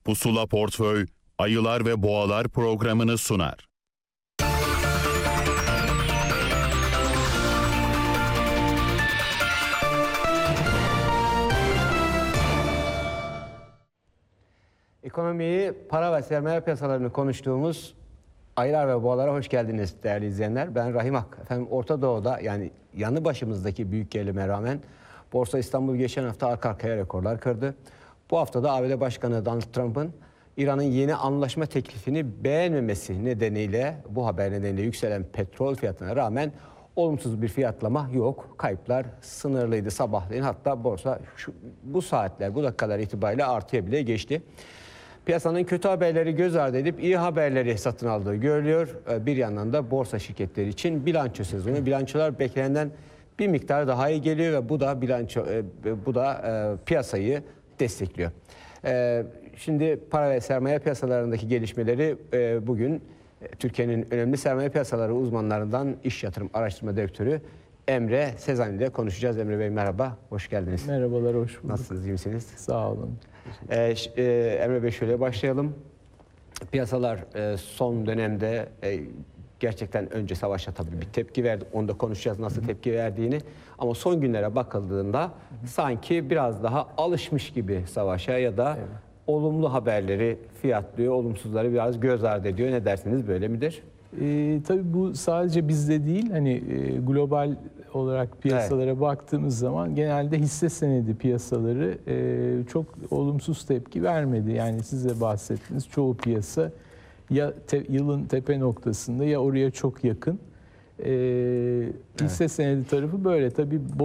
Pusula Portföy, Ayılar ve Boğalar programını sunar. Ekonomiyi, para ve sermaye piyasalarını konuştuğumuz Ayılar ve Boğalara hoş geldiniz değerli izleyenler. Ben Rahim Ak. Efendim Orta Doğu'da yani yanı başımızdaki büyük gerilime rağmen Borsa İstanbul geçen hafta arka arkaya rekorlar kırdı. Bu hafta da ABD Başkanı Donald Trump'ın İran'ın yeni anlaşma teklifini beğenmemesi nedeniyle bu haber nedeniyle yükselen petrol fiyatına rağmen olumsuz bir fiyatlama yok. Kayıplar sınırlıydı sabahleyin. Hatta borsa bu saatler, bu dakikalar itibariyle artıya bile geçti. Piyasanın kötü haberleri göz ardı edip iyi haberleri satın aldığı görülüyor. Bir yandan da borsa şirketleri için bilanço sezonu. Bilançolar beklenenden bir miktar daha iyi geliyor ve bu da piyasayı destekliyor. Şimdi para ve sermaye piyasalarındaki gelişmeleri bugün Türkiye'nin önemli sermaye piyasaları uzmanlarından İş Yatırım Araştırma Direktörü Emre Sezan ile konuşacağız. Emre Bey merhaba, hoş geldiniz. Merhabalar, hoş bulduk. Nasılsınız, iyi misiniz? Sağ olun. Emre Bey şöyle başlayalım. Piyasalar son dönemde gerçekten önce savaşa tabii bir tepki verdi. Onu da konuşacağız nasıl tepki verdiğini. Ama son günlere bakıldığında sanki biraz daha alışmış gibi savaşa ya da olumlu haberleri fiyatlıyor, olumsuzları biraz göz ardı ediyor. Ne dersiniz, böyle midir? Tabii bu sadece bizde değil, hani global olarak piyasalara baktığımız zaman genelde hisse senedi piyasaları çok olumsuz tepki vermedi. Yani siz de bahsettiniz, çoğu piyasa ya yılın tepe noktasında ya oraya çok yakın. Hisse senedi tarafı böyle tabii.